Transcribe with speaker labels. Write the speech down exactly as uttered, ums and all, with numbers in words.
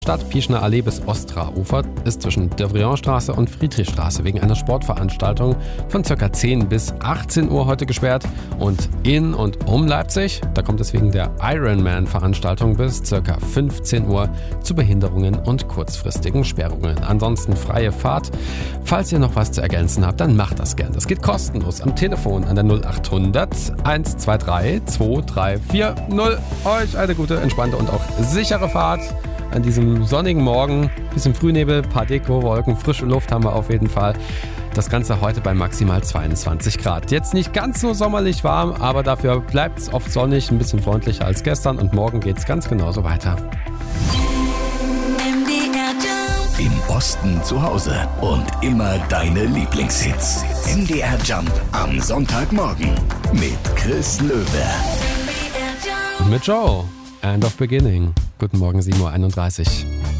Speaker 1: Stadt Pieschner Allee bis Ostra-Ufer ist zwischen Devrient-Straße und Friedrichstraße wegen einer Sportveranstaltung von ca. zehn bis achtzehn Uhr heute gesperrt. Und in und um Leipzig, da kommt es wegen der Ironman-Veranstaltung bis ca. fünfzehn Uhr zu Behinderungen und kurzfristigen Sperrungen. Ansonsten freie Fahrt. Falls ihr noch was zu ergänzen habt, dann macht das gern. Das geht kostenlos am Telefon an der null acht hundert eins zwei drei zwei drei vier null. Euch eine gute, entspannte und auch sichere Fahrt an diesem sonnigen Morgen. Bisschen Frühnebel, paar Deko-Wolken, frische Luft haben wir auf jeden Fall. Das Ganze heute bei maximal zweiundzwanzig Grad. Jetzt nicht ganz so sommerlich warm, aber dafür bleibt es oft sonnig, ein bisschen freundlicher als gestern und morgen geht es ganz genauso weiter.
Speaker 2: Im Osten zu Hause und immer deine Lieblingshits. M D R Jump am Sonntagmorgen mit Chris Löwe.
Speaker 1: Mit Joe, End of Beginning. Guten Morgen, sieben Uhr einunddreißig.